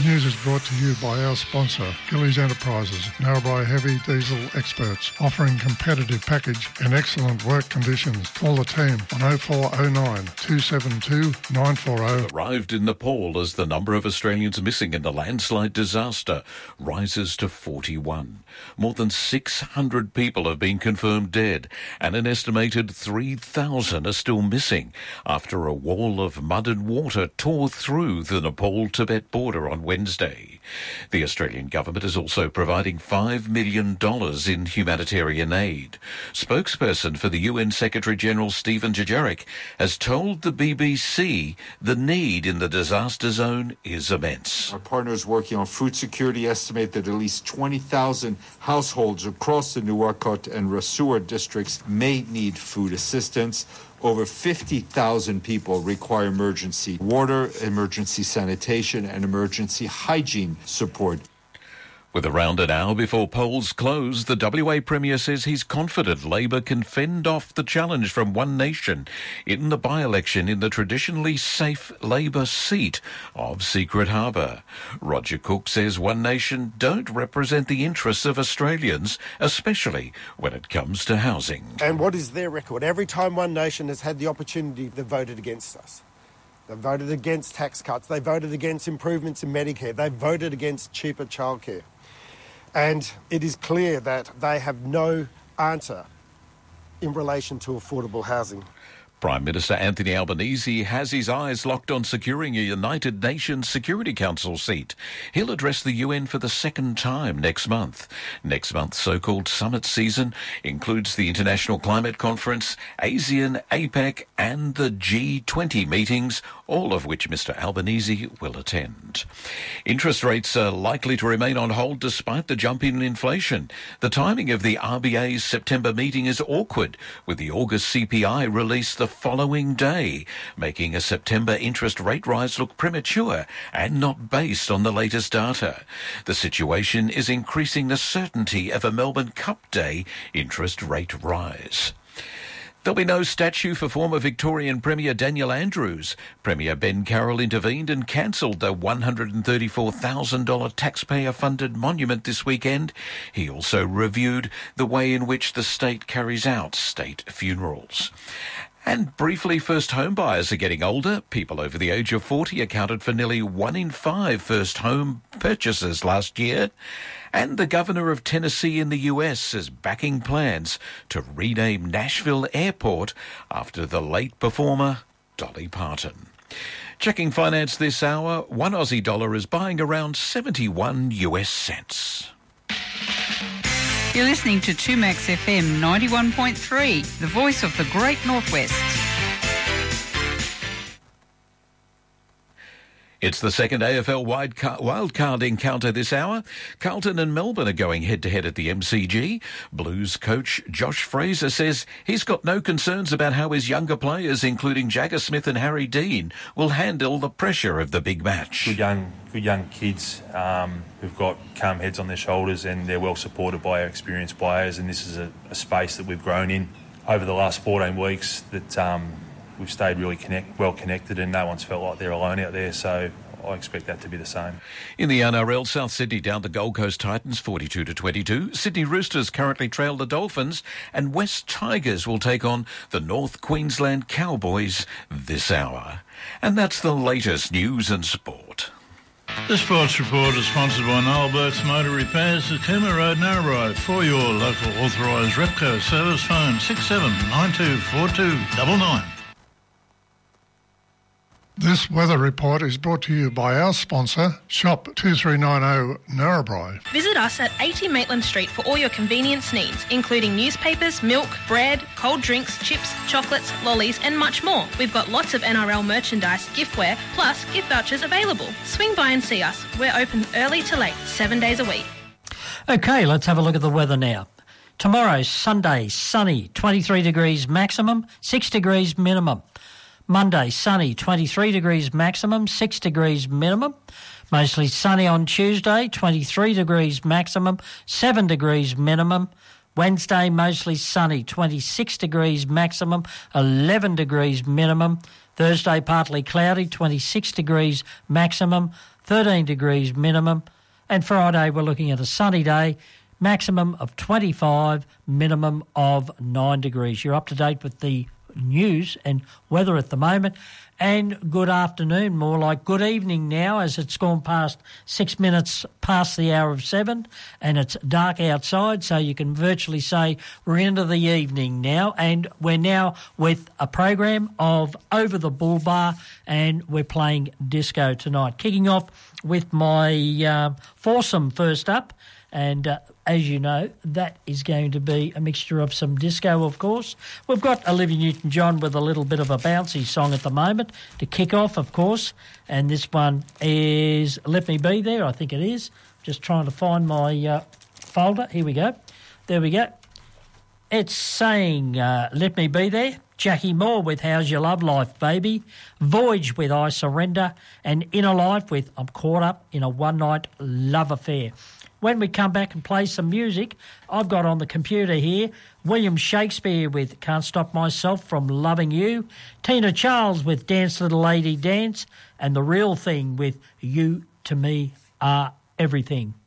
news is brought to you by our sponsor, Gillies Enterprises, Narrabri heavy diesel experts, offering competitive package and excellent work conditions. Call the team on 0409 272 940. Arrived in Nepal as the number of Australians missing in the landslide disaster rises to 41. More than 600 people have been confirmed dead, and an estimated 3,000 are still missing after a wall of mud and water tore through the Nepal-Tibet border on Wednesday. The Australian government is also providing $5 million in humanitarian aid. Spokesperson for the UN Secretary-General Stephen Dujarric has told the BBC the need in the disaster zone is immense. Our partners working on food security estimate that at least 20,000 households across the Nuwakot and Rasur districts may need food assistance. Over 50,000 people require emergency water, emergency sanitation, and emergency hygiene support. With around an hour before polls close, the WA Premier says he's confident Labor can fend off the challenge from One Nation in the by-election in the traditionally safe Labor seat of Secret Harbour. Roger Cook says One Nation don't represent the interests of Australians, especially when it comes to housing. And what is their record? Every time One Nation has had the opportunity, they've voted against us. They voted against tax cuts. They voted against improvements in Medicare. They voted against cheaper childcare. And it is clear that they have no answer in relation to affordable housing. Prime Minister Anthony Albanese has his eyes locked on securing a United Nations Security Council seat. He'll address the UN for the second time next month. Next month's so-called summit season includes the International Climate Conference, ASEAN, APEC and the G20 meetings, all of which Mr Albanese will attend. Interest rates are likely to remain on hold despite the jump in inflation. The timing of the RBA's September meeting is awkward, with the August CPI released the following day, making a September interest rate rise look premature and not based on the latest data. The situation is increasing the certainty of a Melbourne Cup Day interest rate rise. There'll be no statue for former Victorian Premier Daniel Andrews. Premier Ben Carroll intervened and cancelled the $134,000 taxpayer-funded monument this weekend. He also reviewed the way in which the state carries out state funerals. And briefly, first home buyers are getting older. People over the age of 40 accounted for nearly 1 in 5 first home purchases last year. And the governor of Tennessee in the US is backing plans to rename Nashville Airport after the late performer Dolly Parton. Checking finance this hour, one Aussie dollar is buying around 71 US cents. You're listening to 2Max FM 91.3, the voice of the Great Northwest. It's the second AFL wildcard encounter this hour. Carlton and Melbourne are going head-to-head at the MCG. Blues coach Josh Fraser says he's got no concerns about how his younger players, including Jagger Smith and Harry Dean, will handle the pressure of the big match. Good young kids who've got calm heads on their shoulders, and they're well supported by our experienced players, and this is a space that we've grown in over the last 14 weeks that we've stayed really well connected, and no one's felt like they're alone out there, so I expect that to be the same. In the NRL, South Sydney down the Gold Coast Titans 42-22. Sydney Roosters currently trail the Dolphins, and West Tigers will take on the North Queensland Cowboys this hour. And that's the latest news and sport. The Sports Report is sponsored by Noel Burke's Motor Repairs at Cooma Road, Narrabri. For your local authorised Repco service, phone 67924299. This weather report is brought to you by our sponsor, Shop 2390 Narrabri. Visit us at 80 Maitland Street for all your convenience needs, including newspapers, milk, bread, cold drinks, chips, chocolates, lollies and much more. We've got lots of NRL merchandise, giftware, plus gift vouchers available. Swing by and see us. We're open early to late, 7 days a week. OK, let's have a look at the weather now. Tomorrow, Sunday, sunny, 23 degrees maximum, 6 degrees minimum. Monday, sunny, 23 degrees maximum, 6 degrees minimum. Mostly sunny on Tuesday, 23 degrees maximum, 7 degrees minimum. Wednesday, mostly sunny, 26 degrees maximum, 11 degrees minimum. Thursday, partly cloudy, 26 degrees maximum, 13 degrees minimum. And Friday, we're looking at a sunny day, maximum of 25, minimum of 9 degrees. You're up to date with the news and weather at the moment. And good afternoon, more like good evening now, as it's gone past 6 minutes past the hour of 7 and it's dark outside, so you can virtually say we're into the evening now, and we're now with a program of Over the Bull Bar, and we're playing disco tonight. Kicking off with my foursome first up, and as you know, that is going to be a mixture of some disco, of course. We've got Olivia Newton-John with a little bit of a bouncy song at the moment to kick off, of course. And this one is Let Me Be There, I think it is. Just trying to find my folder. Here we go. There we go. It's saying Let Me Be There. Jackie Moore with How's Your Love Life, Baby. Voyage with I Surrender. And Inner Life with I'm Caught Up in a One-Night Love Affair. When we come back and play some music, I've got on the computer here William Shakespeare with Can't Stop Myself from Loving You, Tina Charles with Dance Little Lady Dance, and The Real Thing with You to Me Are Everything.